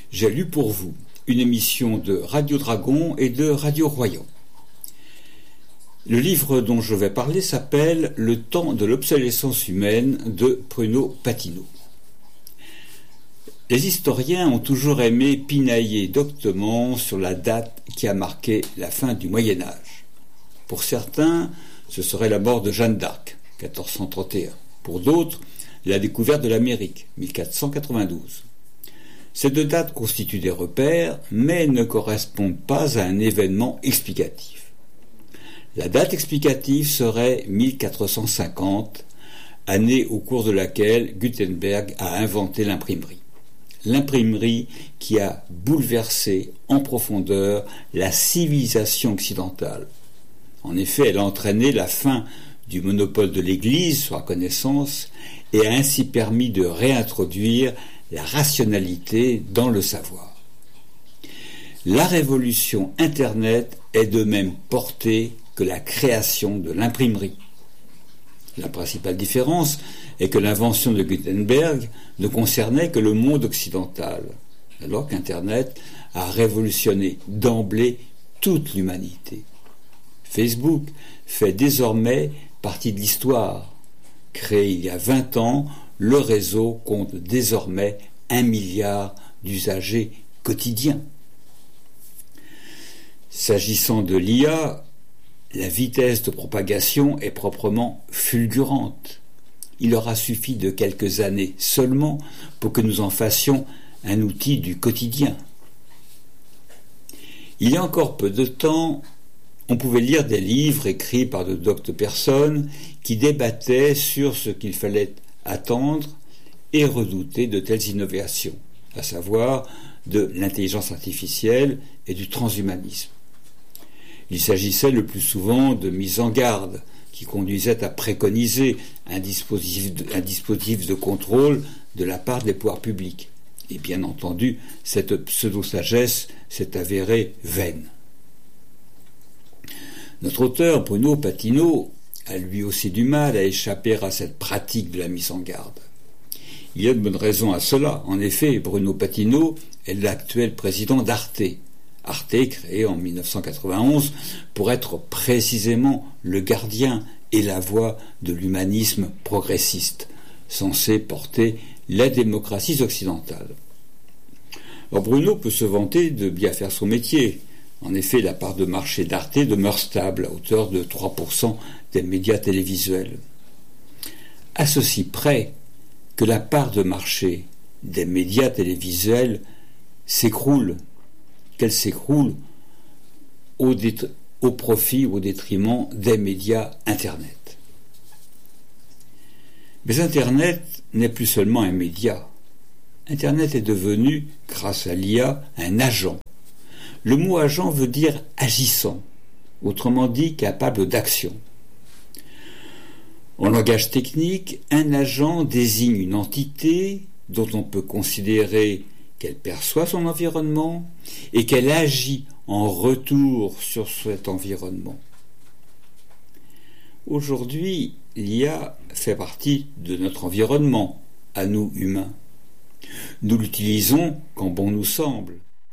J'ai lu pour vous une émission de Radio Dragon et de Radio Royan. Le livre dont je vais parler s'appelle « Le temps de l'obsolescence humaine » de Bruno Patino. Les historiens ont toujours aimé pinailler doctement sur la date qui a marqué la fin du Moyen-Âge. Pour certains, ce serait la mort de Jeanne d'Arc, 1431. Pour d'autres, la découverte de l'Amérique, 1492. Ces deux dates constituent des repères, mais ne correspondent pas à un événement explicatif. La date explicative serait 1450, année au cours de laquelle Gutenberg a inventé l'imprimerie. L'imprimerie qui a bouleversé en profondeur la civilisation occidentale. En effet, elle a entraîné la fin du monopole de l'Église sur la connaissance et a ainsi permis de réintroduire la rationalité dans le savoir. La révolution Internet est de même portée que la création de l'imprimerie. La principale différence est que l'invention de Gutenberg ne concernait que le monde occidental, alors qu'Internet a révolutionné d'emblée toute l'humanité. Facebook fait désormais partie de l'histoire. Créé il y a 20 ans, le réseau compte désormais 1 milliard d'usagers quotidiens. S'agissant de l'IA, la vitesse de propagation est proprement fulgurante. Il aura suffi de quelques années seulement pour que nous en fassions un outil du quotidien. Il y a encore peu de temps, on pouvait lire des livres écrits par de doctes personnes qui débattaient sur ce qu'il fallait attendre et redouter de telles innovations, à savoir de l'intelligence artificielle et du transhumanisme. Il s'agissait le plus souvent de mise en garde qui conduisait à préconiser un dispositif de contrôle de la part des pouvoirs publics. Et bien entendu, cette pseudo-sagesse s'est avérée vaine. Notre auteur, Bruno Patino, a lui aussi du mal à échapper à cette pratique de la mise en garde. Il y a de bonnes raisons à cela. En effet, Bruno Patino est l'actuel président d'Arte. Arte, créé en 1991, pour être précisément le gardien et la voix de l'humanisme progressiste, censé porter la démocratie occidentale. Alors Bruno peut se vanter de bien faire son métier. En effet, la part de marché d'Arte demeure stable, à hauteur de 3% des médias télévisuels. À ceci près que la part de marché des médias télévisuels s'écroule, qu'elle s'écroule au profit ou au détriment des médias Internet. Mais Internet n'est plus seulement un média. Internet est devenu, grâce à l'IA, un agent. Le mot agent veut dire agissant, autrement dit capable d'action. En langage technique, un agent désigne une entité dont on peut considérer qu'elle perçoit son environnement et qu'elle agit en retour sur cet environnement. Aujourd'hui, l'IA fait partie de notre environnement, à nous humains. Nous l'utilisons quand bon nous semble.